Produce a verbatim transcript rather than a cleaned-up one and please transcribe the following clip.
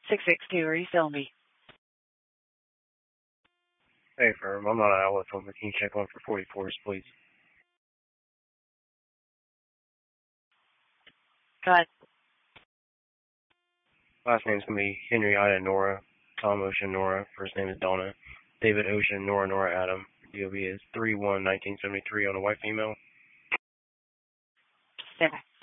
six six two, refill me. Hey, firm, I'm not an outlet phone, but can you check one for forty-fours, please? Go ahead. Last name's going to be Henry Ida Nora, Tom Ocean Nora, first name is Donna, David Ocean Nora Nora Adam, D O B is three one nineteen seventy-three on a white female. Stand by.